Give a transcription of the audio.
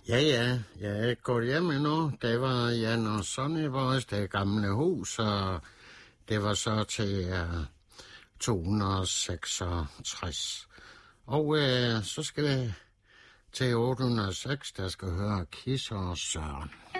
Ja, jeg er gået hjem endnu. Det var Jan og Sonny vores, det gamle hus, og det var så til 266. Og så skal det til 806, der skal høre Kisser og Søren.